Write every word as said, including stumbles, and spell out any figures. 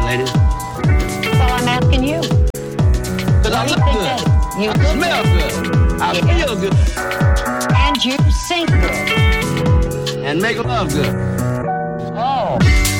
ladies? So I'm asking you. Because I look good. You I smell good. I Yes. feel good. And you sing good. And make love good. Oh.